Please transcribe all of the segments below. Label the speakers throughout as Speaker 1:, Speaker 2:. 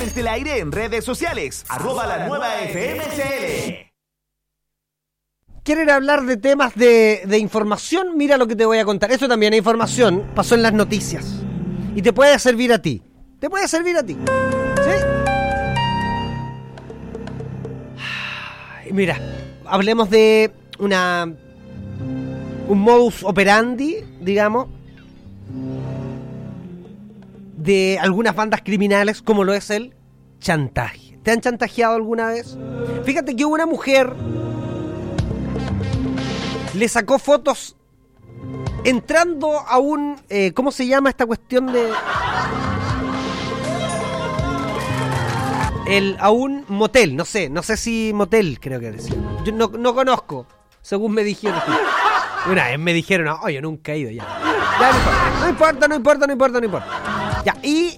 Speaker 1: Desde el aire en redes sociales, @lanuevafmcl.
Speaker 2: ¿Quieren hablar de temas de información? Mira lo que te voy a contar. Esto también es información, pasó en las noticias. Y te puede servir a ti. Te puede servir a ti. ¿Sí? Mira, hablemos de un modus operandi, digamos, de algunas bandas criminales, como lo es el chantaje. ¿Te han chantajeado alguna vez? Fíjate que una mujer le sacó fotos entrando a un... ¿cómo se llama esta cuestión de...? A un motel, no sé si motel, creo que decía. Yo no conozco, según me dijeron. Una vez me dijeron, no, yo nunca he ido ya. Ya no importa. Ya, y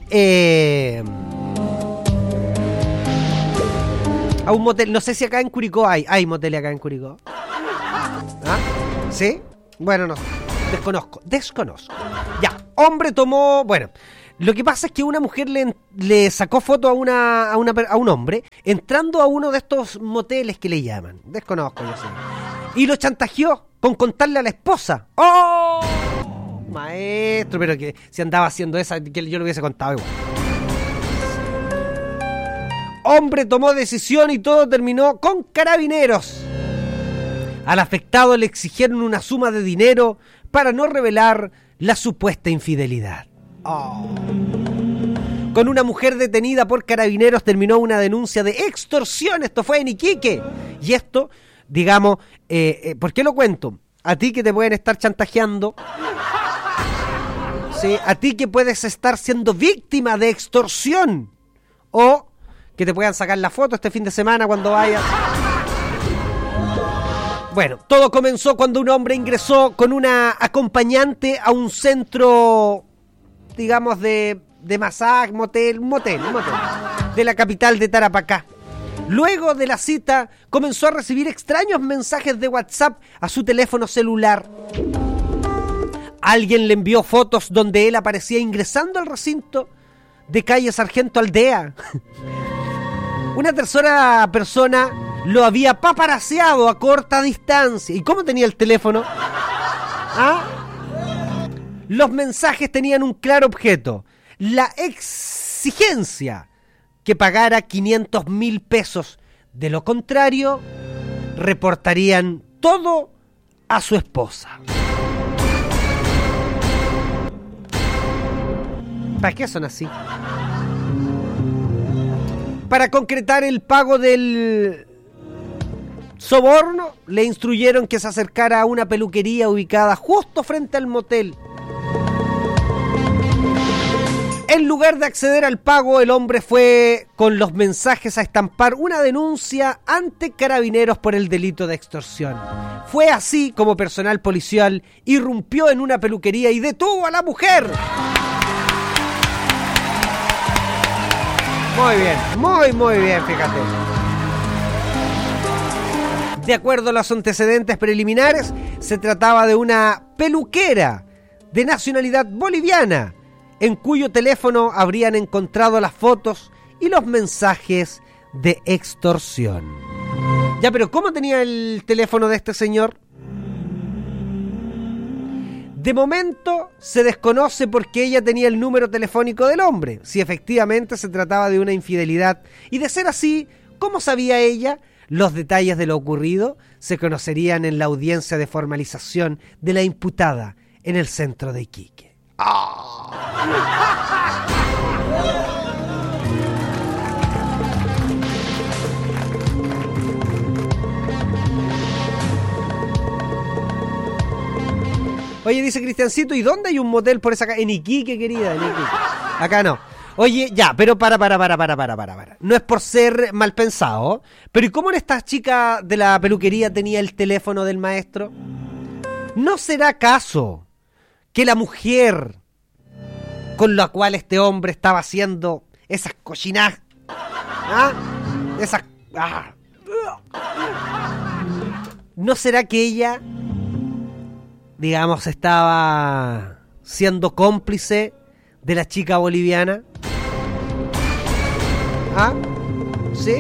Speaker 2: a un motel, no sé si acá en Curicó hay motel acá en Curicó. ¿Ah? ¿Sí? Bueno, no sé. Desconozco. Ya, hombre tomó... Bueno, lo que pasa es que una mujer le sacó foto a un hombre entrando a uno de estos moteles que le llaman. Desconozco, yo sé. Y lo chantajeó con contarle a la esposa. ¡Oh! Maestro, pero que si andaba haciendo esa, que yo lo hubiese contado igual. Hombre tomó decisión y todo terminó con Carabineros. Al afectado le exigieron una suma de dinero para no revelar la supuesta infidelidad. Oh. Con una mujer detenida por Carabineros terminó una denuncia de extorsión. Esto fue en Iquique. Y esto, digamos, ¿por qué lo cuento? A ti que te pueden estar chantajeando, ¿sí? A ti que puedes estar siendo víctima de extorsión, o que te puedan sacar la foto este fin de semana cuando vayas. Bueno, todo comenzó cuando un hombre ingresó con una acompañante a un centro, digamos, de masaje, motel de la capital de Tarapacá. Luego de la cita, comenzó a recibir extraños mensajes de WhatsApp a su teléfono celular. Alguien le envió fotos donde él aparecía ingresando al recinto de calle Sargento Aldea. Una tercera persona lo había paparaseado a corta distancia. ¿Y cómo tenía el teléfono? ¿Ah? Los mensajes tenían un claro objeto: la exigencia que pagara 500.000 pesos. De lo contrario, reportarían todo a su esposa. ¿Para qué son así? Para concretar el pago del soborno, le instruyeron que se acercara a una peluquería ubicada justo frente al motel. En lugar de acceder al pago, el hombre fue con los mensajes a estampar una denuncia ante Carabineros por el delito de extorsión. Fue así como personal policial irrumpió en una peluquería y detuvo a la mujer. Muy bien, fíjate. De acuerdo a los antecedentes preliminares, se trataba de una peluquera de nacionalidad boliviana, en cuyo teléfono habrían encontrado las fotos y los mensajes de extorsión. Ya, pero ¿cómo tenía el teléfono de este señor? De momento se desconoce por qué ella tenía el número telefónico del hombre, si efectivamente se trataba de una infidelidad, y de ser así, ¿cómo sabía ella? Los detalles de lo ocurrido se conocerían en la audiencia de formalización de la imputada en el centro de Iquique. ¡Oh! Oye, dice Cristiancito, ¿y dónde hay un motel por esa acá? En Iquique, querida, en Iquique. Acá no. Oye, ya, pero para. No es por ser mal pensado, pero ¿y cómo esta chica de la peluquería tenía el teléfono del maestro? ¿No será acaso que la mujer con la cual este hombre estaba haciendo esas cochinadas, ¿no será que ella, digamos, estaba siendo cómplice de la chica boliviana? ¿Ah? ¿Sí?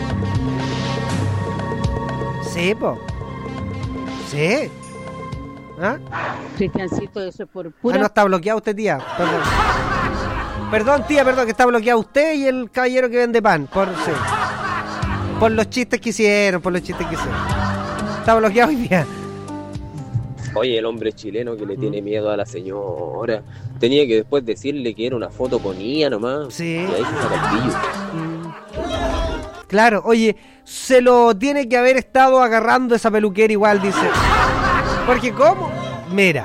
Speaker 2: Sí, po. Sí. ¿Ah?
Speaker 3: Cristiancito, eso es por pura...
Speaker 2: Ah, no, está bloqueado usted, tía. Perdón. Perdón, tía, perdón, que está bloqueado usted y el caballero que vende pan. Sí. Por los chistes que hicieron, Está bloqueado hoy día.
Speaker 4: Oye, el hombre chileno que le tiene miedo a la señora. Tenía que después decirle que era una foto con ella nomás.
Speaker 2: Sí.
Speaker 4: Y ahí se saca el pillo.
Speaker 2: Claro, oye, se lo tiene que haber estado agarrando esa peluquera igual, dice. Porque ¿cómo? Mira.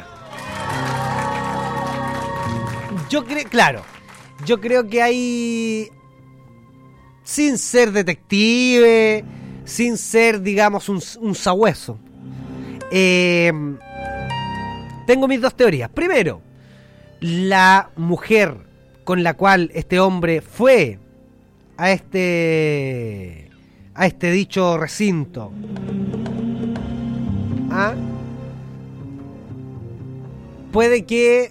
Speaker 2: Yo creo que hay... Sin ser detective, sin ser, digamos, un sabueso. Tengo mis dos teorías. Primero, la mujer con la cual este hombre fue a este dicho recinto, ¿ah? Puede que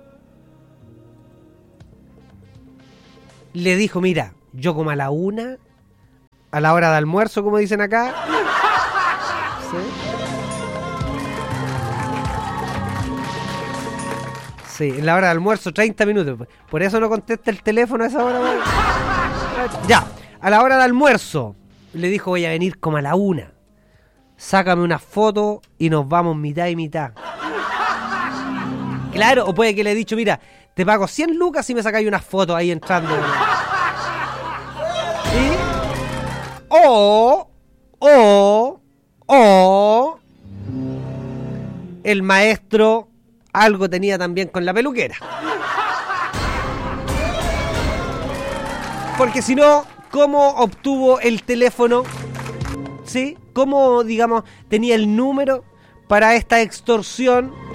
Speaker 2: le dijo, mira, yo como a la 1, a la hora de almuerzo, como dicen acá. Sí, en la hora de almuerzo, 30 minutos. Por eso no contesta el teléfono a esa hora. Ya, a la hora de almuerzo le dijo, voy a venir como a la 1. Sácame una foto y nos vamos mitad y mitad. Claro, o puede que le he dicho, mira, te pago 100 lucas si me sacáis unas fotos ahí entrando. ¿Sí? O el maestro algo tenía también con la peluquera. Porque si no, ¿cómo obtuvo el teléfono? ¿Sí? ¿Cómo, digamos, tenía el número para esta extorsión